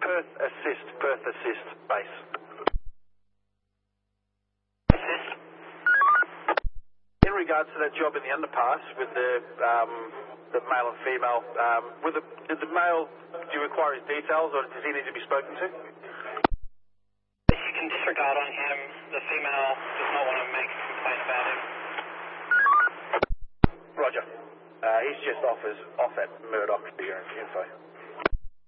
Perth assist base. Assist. In regards to that job in the underpass with the male and female, did the male, do you require his details or does he need to be spoken to? You can disregard on him. The female does not want to make a complaint about him. Roger. He's just off at Murdoch for your info.